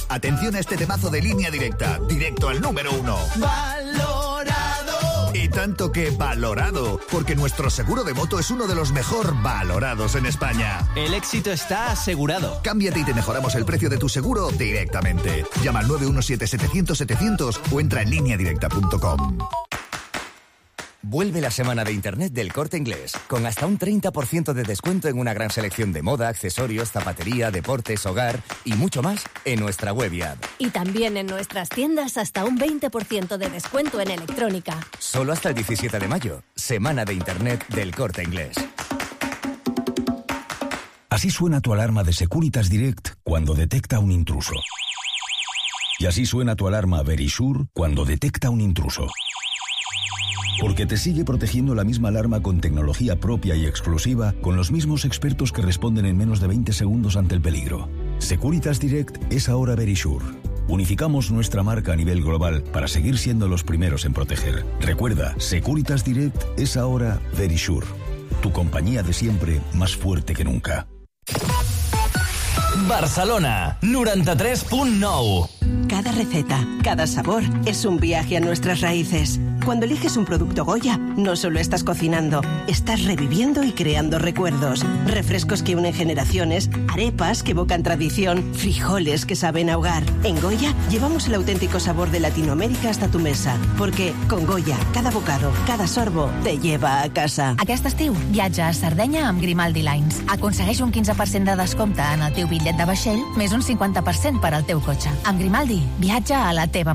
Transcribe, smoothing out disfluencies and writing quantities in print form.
Atención a este temazo de Línea Directa, directo al número 1. ¡Valorado! Y tanto que valorado, porque nuestro seguro de moto es uno de los mejor valorados en España. El éxito está asegurado. Cámbiate y te mejoramos el precio de tu seguro directamente. Llama al 917-700-700 o entra en lineadirecta.com. Vuelve la semana de Internet del Corte Inglés, con hasta un 30% de descuento en una gran selección de moda, accesorios, zapatería, deportes, hogar y mucho más en nuestra web y app. Y también en nuestras tiendas hasta un 20% de descuento en electrónica. Solo hasta el 17 de mayo, semana de Internet del Corte Inglés. Así suena tu alarma de Securitas Direct cuando detecta un intruso. Y así suena tu alarma Verisure cuando detecta un intruso. Porque te sigue protegiendo la misma alarma con tecnología propia y exclusiva, con los mismos expertos que responden en menos de 20 segundos ante el peligro. Securitas Direct es ahora Verisure. Unificamos nuestra marca a nivel global para seguir siendo los primeros en proteger. Recuerda, Securitas Direct es ahora Verisure. Tu compañía de siempre, más fuerte que nunca. Barcelona, 93.9. Cada receta, cada sabor es un viaje a nuestras raíces. Cuando eliges un producto Goya, no solo estás cocinando, estás reviviendo y creando recuerdos. Refrescos que unen generaciones, arepas que evocan tradición, frijoles que saben a hogar. En Goya llevamos el auténtico sabor de Latinoamérica hasta tu mesa, porque con Goya, cada bocado, cada sorbo te lleva a casa. Aquest estiu, viatja a Sardenya amb Grimaldi Lines. Aconsegueix un 15% de descompte en el teu bitllet de vaixell, més un 50% per al teu cotxe. Amb Grimaldi, viatja a la teva